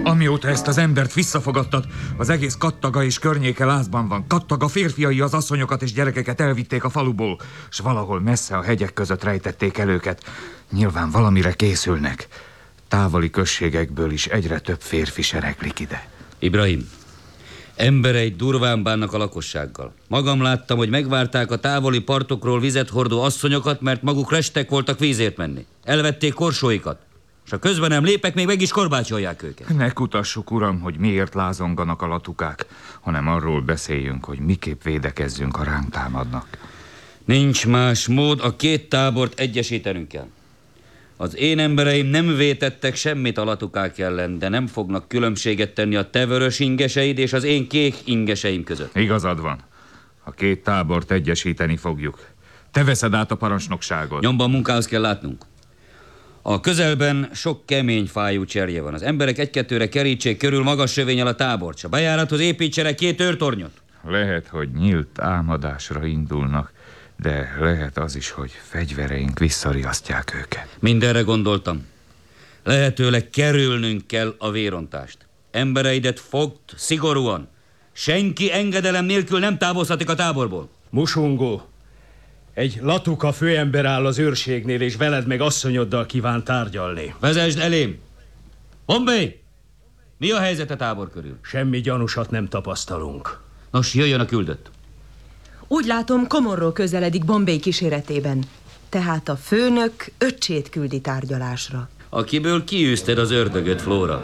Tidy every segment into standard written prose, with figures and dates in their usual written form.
Amióta ezt az embert visszafogadtad, az egész Kattaga és környéke lázban van. Kattaga férfiai az asszonyokat és gyerekeket elvitték a faluból, s valahol messze a hegyek között rejtették el őket. Nyilván valamire készülnek. Távoli községekből is egyre több férfi sereglik ide. Ibrahim, embereid durván bánnak a lakossággal. Magam láttam, hogy megvárták a távoli partokról vizet hordó asszonyokat, mert maguk restek voltak vízért menni. Elvették korsóikat, és ha közben nem lépek, még meg is korbácsolják őket. Ne kutassuk, uram, hogy miért lázonganak a latukák, hanem arról beszéljünk, hogy miképp védekezzünk, ha ránk támadnak. Nincs más mód, a két tábort egyesítenünk kell. Az én embereim nem vétettek semmit a latukák ellen, de nem fognak különbséget tenni a te vörös ingeseid és az én kék ingeseim között. Igazad van. A két tábort egyesíteni fogjuk. Te veszed át a parancsnokságot. Nyomban munkához kell látnunk. A közelben sok kemény fájú cserje van. Az emberek egy-kettőre kerítsék körül magas sövénnyel a tábort, s a bejárathoz építsenek 2 őrtornyot. Lehet, hogy nyílt támadásra indulnak, de lehet az is, hogy fegyvereink visszariasztják őket. Mindenre gondoltam. Lehetőleg kerülnünk kell a vérontást. Embereidet fogd szigorúan. Senki engedelem nélkül nem távozhatik a táborból. Musungó, egy latuka főember áll az őrségnél, és veled meg asszonyoddal kíván tárgyalni. Vezesd elém! Bombay! Mi a helyzet a tábor körül? Semmi gyanúsat nem tapasztalunk. Nos, jöjjön a küldött. Úgy látom, Comorro közeledik Bombay kíséretében. Tehát a főnök öccsét küldi tárgyalásra. Akiből kiűzted az ördögöt, Flóra.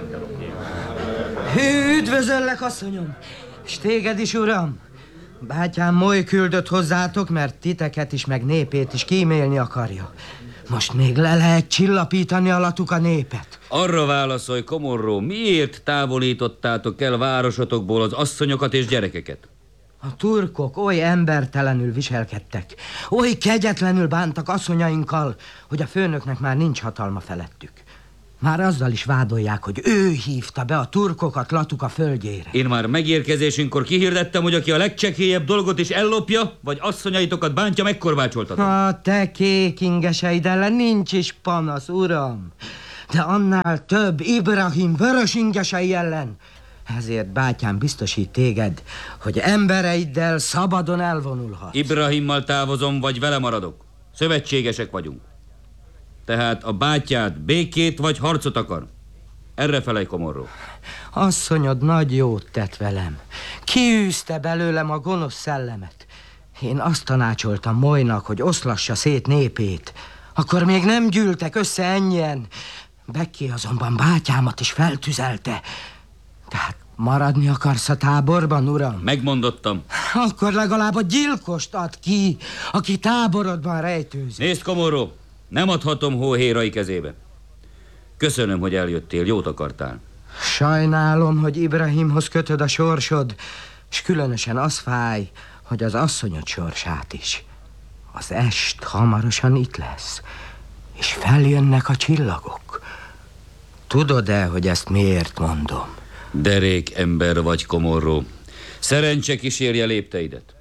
Üdvözöllek, asszonyom! És téged is, uram! Bátyám moly küldött hozzátok, mert titeket is, meg népét is kímélni akarja. Most még le lehet csillapítani a latuka népet. Arra válaszolj, Comorro, miért távolítottátok el városotokból az asszonyokat és gyerekeket? A turkok oly embertelenül viselkedtek, oly kegyetlenül bántak asszonyainkkal, hogy a főnöknek már nincs hatalma felettük. Már azzal is vádolják, hogy ő hívta be a turkokat Latuka földjére. Én már megérkezésünkkor kihirdettem, hogy aki a legcsekélyebb dolgot is ellopja, vagy asszonyaitokat bántja, megkorbácsoltatom. A te kék ingeseid ellen nincs is panasz, uram. De annál több Ibrahim vörös ingesei ellen. Ezért bátyám biztosít téged, hogy embereiddel szabadon elvonulhatsz. Ibrahimmal távozom, vagy vele maradok. Szövetségesek vagyunk. Tehát a bátyád békét vagy harcot akar? Erre felej, Comorro. Asszonyod nagy jót tett velem. Kiűzte belőlem a gonosz szellemet. Én azt tanácsoltam Molynak, hogy oszlassa szét népét. Akkor még nem gyűltek össze ennyien. Becky azonban bátyámat is feltüzelte. Tehát maradni akarsz a táborban, uram? Megmondottam. Akkor legalább a gyilkost add ki, aki táborodban rejtőzik. Nézd, Comorro, nem adhatom hóhérai kezébe. Köszönöm, hogy eljöttél, jót akartál. Sajnálom, hogy Ibrahimhoz kötöd a sorsod, és különösen az fáj, hogy az asszonyod sorsát is. Az est hamarosan itt lesz, és feljönnek a csillagok. Tudod-e, hogy ezt miért mondom? Derék ember vagy, Comorro. Szerencse kísérje lépteidet.